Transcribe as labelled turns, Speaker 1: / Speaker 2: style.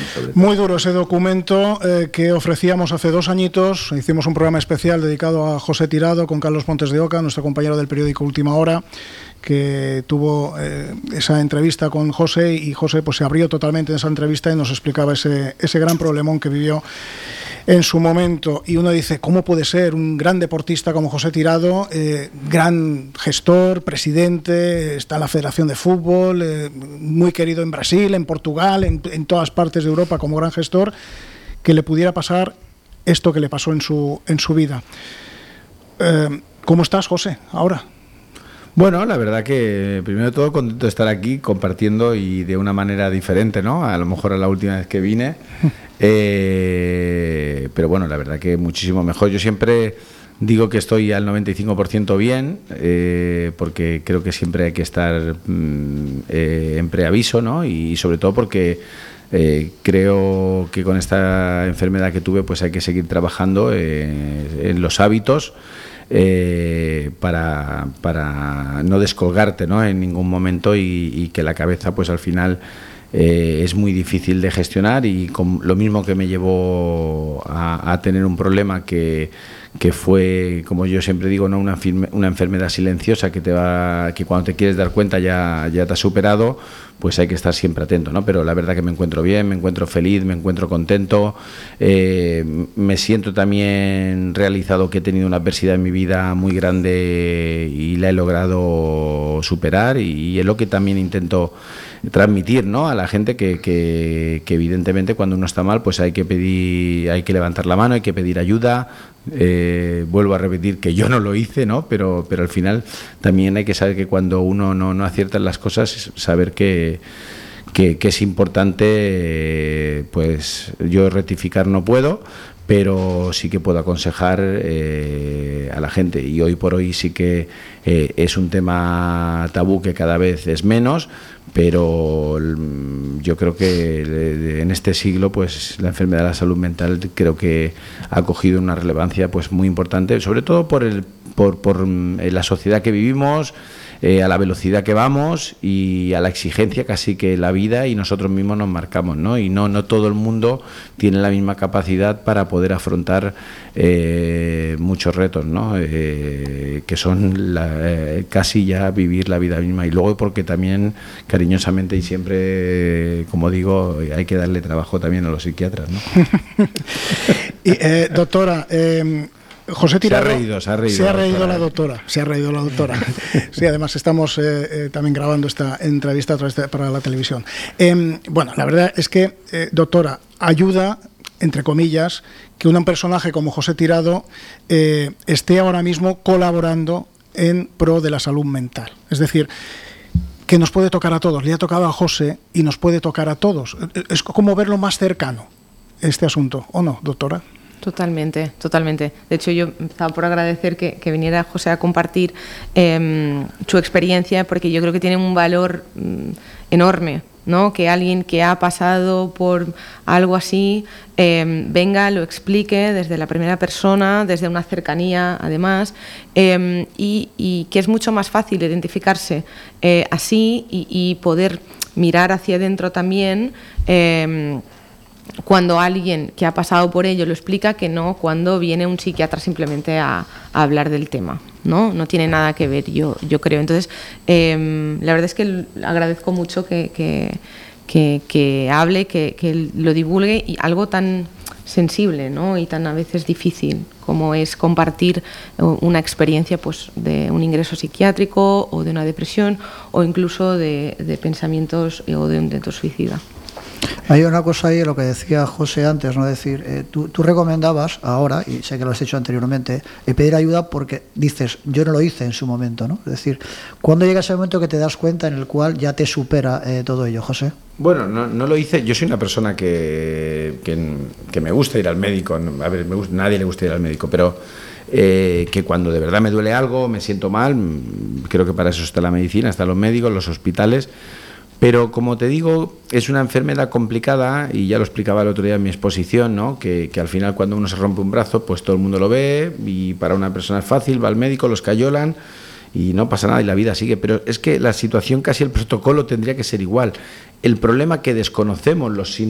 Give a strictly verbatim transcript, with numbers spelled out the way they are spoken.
Speaker 1: sobre todo.
Speaker 2: Muy duro ese documento eh, que ofrecíamos hace dos añitos. Hicimos un programa especial dedicado a José Tirado con Carlos Pontes de Oca, nuestro compañero del periódico Última Hora, que tuvo eh, esa entrevista con José, y José pues se abrió totalmente en esa entrevista y nos explicaba ese, ese gran problemón que vivió en su momento. Y uno dice, ¿cómo puede ser un gran deportista como José Tirado, eh, gran gestor, presidente, está en la Federación de Fútbol, eh, muy querido en Brasil, en Portugal, en, en todas partes de Europa como gran gestor, que le pudiera pasar esto que le pasó en su, en su vida? Eh, ¿Cómo estás, José, ahora?
Speaker 1: Bueno, la verdad que primero de todo contento de estar aquí compartiendo y de una manera diferente, ¿no? A lo mejor a la última vez que vine, eh, pero bueno, la verdad que muchísimo mejor. Yo siempre digo que estoy al noventa y cinco por ciento bien, eh, porque creo que siempre hay que estar mm, eh, en preaviso, ¿no? Y sobre todo porque eh, creo que con esta enfermedad que tuve pues hay que seguir trabajando eh, en los hábitos, Eh, para, para no descolgarte, ¿no? En ningún momento, y, y que la cabeza pues al final eh, es muy difícil de gestionar, y con lo mismo que me llevó a, a tener un problema que, que fue, como yo siempre digo, ¿no? una, firme, una enfermedad silenciosa que te va, que cuando te quieres dar cuenta ya, ya te ha superado, pues hay que estar siempre atento, ¿no? Pero la verdad que me encuentro bien, me encuentro feliz, me encuentro contento, eh, me siento también realizado, que he tenido una adversidad en mi vida muy grande y la he logrado superar, y, y es lo que también intento transmitir, ¿no? A la gente, que, que, que evidentemente cuando uno está mal pues hay que pedir, hay que levantar la mano, hay que pedir ayuda. Eh, vuelvo a repetir que yo no lo hice, ¿no? Pero, pero al final también hay que saber que cuando uno no, no acierta en las cosas, saber que, que, que es importante, eh, pues yo rectificar no puedo, pero sí que puedo aconsejar eh, a la gente, y hoy por hoy sí que eh, es un tema tabú que cada vez es menos, pero yo creo que en este siglo pues la enfermedad de la salud mental creo que ha cogido una relevancia pues muy importante, sobre todo por el por, por la sociedad que vivimos, eh, a la velocidad que vamos y a la exigencia casi que la vida y nosotros mismos nos marcamos, ¿no? Y no, no todo el mundo tiene la misma capacidad para poder afrontar eh, muchos retos, ¿no? Eh, que son la, eh, casi ya vivir la vida misma, y luego porque también cariñosamente y siempre, como digo, hay que darle trabajo también a los psiquiatras, ¿no?
Speaker 2: y, eh, doctora, eh, José Tirado,
Speaker 1: se ha reído, se ha reído,
Speaker 2: se ha reído
Speaker 1: doctora.
Speaker 2: la doctora, se ha reído la doctora. Sí, además estamos eh, eh, también grabando esta entrevista a través de, para la televisión. Eh, bueno, la verdad es que, eh, doctora, ayuda, entre comillas, que un personaje como José Tirado eh, esté ahora mismo colaborando en pro de la salud mental. Es decir, que nos puede tocar a todos, le ha tocado a José y nos puede tocar a todos. Es como verlo más cercano, este asunto, ¿o no, doctora?
Speaker 3: Totalmente, totalmente. De hecho, yo estaba por agradecer que, que viniera José a compartir eh, su experiencia, porque yo creo que tiene un valor mm, enorme, ¿no? Que alguien que ha pasado por algo así eh, venga, lo explique desde la primera persona, desde una cercanía además, eh, y, y que es mucho más fácil identificarse eh, así y, y poder mirar hacia adentro también, eh, cuando alguien que ha pasado por ello lo explica, que no cuando viene un psiquiatra simplemente a, a hablar del tema, ¿no? No tiene nada que ver, yo, yo creo. Entonces, eh, la verdad es que agradezco mucho que, que, que, que hable, que, que lo divulgue, y algo tan sensible, ¿no? Y tan a veces difícil como es compartir una experiencia pues, de un ingreso psiquiátrico o de una depresión, o incluso de, de pensamientos o de un intento suicida.
Speaker 4: Hay una cosa ahí, lo que decía José antes, ¿no? Es decir, eh, tú, tú recomendabas ahora, y sé que lo has hecho anteriormente, eh, pedir ayuda porque dices, yo no lo hice en su momento, ¿no? Es decir, ¿cuándo llega ese momento que te das cuenta en el cual ya te supera eh, todo ello, José?
Speaker 1: Bueno, no, no lo hice. Yo soy una persona que, que, que me gusta ir al médico. A ver, me gusta, nadie le gusta ir al médico, pero eh, que cuando de verdad me duele algo, me siento mal, creo que para eso está la medicina, están los médicos, los hospitales. Pero como te digo, es una enfermedad complicada, y ya lo explicaba el otro día en mi exposición, ¿no? Que, que al final cuando uno se rompe un brazo, pues todo el mundo lo ve, y para una persona es fácil, va al médico, los cayolan y no pasa nada y la vida sigue. Pero es que la situación, casi el protocolo tendría que ser igual. El problema que desconocemos los